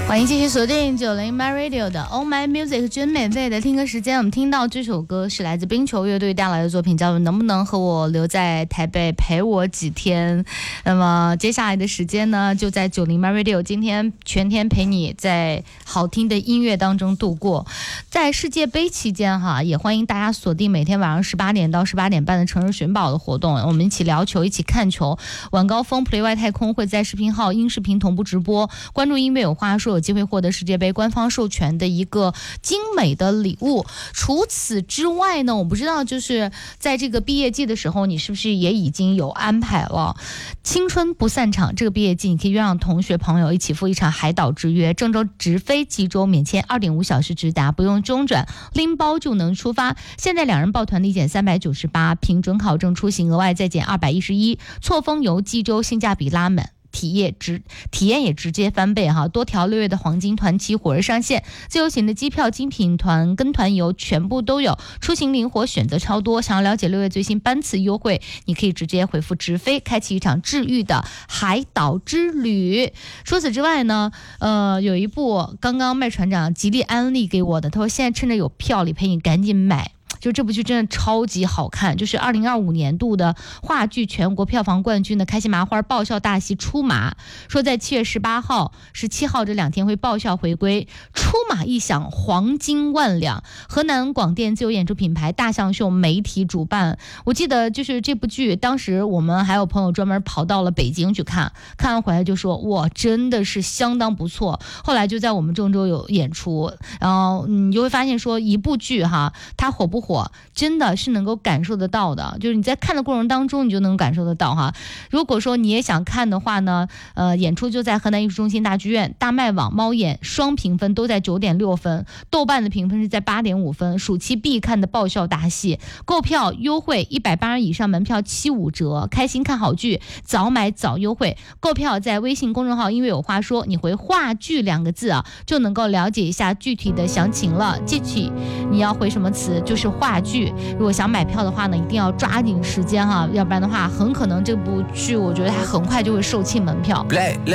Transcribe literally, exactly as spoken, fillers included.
欢迎继续锁定九零 My Radio 的 Oh My Music 真免费的听歌时间。我们听到这首歌是来自冰球乐队带来的作品，叫做能不能和我留在台北陪我几天。那么接下来的时间呢，就在九零 My Radio 今天全天陪你在好听的音乐当中度过。在世界杯期间哈，也欢迎大家锁定每天晚上十八点到十八点半的城市寻宝的活动，我们一起聊球，一起看球。晚高峰 Play 外太空会在视频号音视频同步直播，关注音乐有话说，有机会获得世界杯官方授权的一个精美的礼物。除此之外呢，我不知道就是在这个毕业季的时候，你是不是也已经有安排了？青春不散场，这个毕业季你可以约上同学朋友一起赴一场海岛之约，郑州直飞济州，免签 二点五小时直达，不用中转，拎包就能出发。现在两人抱团立减三百九十八，评准考证出行额外再减二百一十一，错峰游济州性价比拉满。体验直体验也直接翻倍哈，多条六月的黄金团期火热上线，自由行的机票、精品团跟团游全部都有，出行灵活，选择超多。想要了解六月最新班次优惠，你可以直接回复直飞，开启一场治愈的海岛之旅。除此之外呢，呃，有一部刚刚麦船长极力安利给我的，他说现在趁着有票理赔，你赶紧买。就这部剧真的超级好看，就是二零二五年度的话剧全国票房冠军的开心麻花爆笑大戏出马，说在七月十八号、十七号这两天会爆笑回归，出马一响黄金万两。河南广电自由演出品牌大象秀媒体主办，我记得就是这部剧，当时我们还有朋友专门跑到了北京去看，看完回来就说哇，真的是相当不错。后来就在我们郑州有演出，然后你就会发现说一部剧哈，它火不火？真的是能够感受得到的，就是你在看的过程当中你就能感受得到哈。如果说你也想看的话呢，呃，演出就在河南艺术中心大剧院，大麦网、猫眼双评分都在九点六分，豆瓣的评分是在八点五分，暑期必看的爆笑大戏。购票优惠一百八十以上门票七五折，开心看好剧，早买早优惠。购票在微信公众号音乐有话说，你回话剧两个字啊，就能够了解一下具体的详情了。记起你要回什么词，就是话剧。如果想买票的话呢，一定要抓紧时间哈，要不然的话很可能这部剧我觉得它很快就会售罄门票。